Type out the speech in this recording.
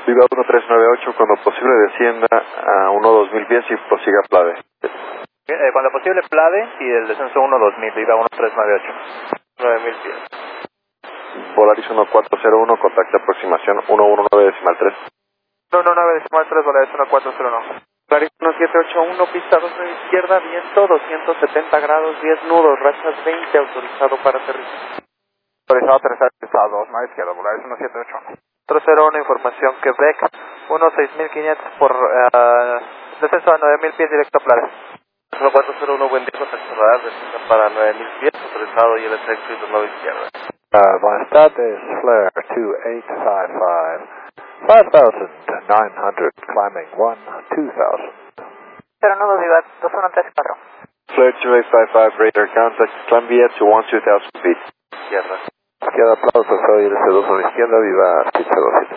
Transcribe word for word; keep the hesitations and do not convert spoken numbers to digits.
Viva uno tres nueve ocho, cuando posible descienda a uno dos mil pies y prosiga Plade. Eh, cuando posible Plade y el descenso uno dos mil, Viva uno tres nueve ocho. nueve mil pies. Volaris uno cuatro cero uno, contacto aproximación uno uno nueve decimal tres. uno uno nueve decimal tres, Volaris uno cuatro cero uno. Volaris uno siete ocho uno, pista dos nueve izquierda, viento doscientos setenta grados, diez nudos, rachas veinte, autorizado para aterrizar. Autorizado aterrizar, estado dos nueve izquierda, Volaris uno siete ocho uno. cuatro cero uno, información Quebec, uno seis mil quinientos por uh, descenso a nueve mil pies directo a Plade. uno cuatro cero uno, buen día, contacto radar, descienda para nueve mil pies, autorizado y el efecto y dos nueve izquierda. Uh, my start is flare two eight five five, five thousand nine hundred, climbing one two thousand. cero nudo, Viva dos uno tres cuatro. Flare two eight five five, radar contact, climb via to one two thousand feet. Izquierda. Izquierda, aplauso, soy el C dos a la izquierda, viva speed cero siete.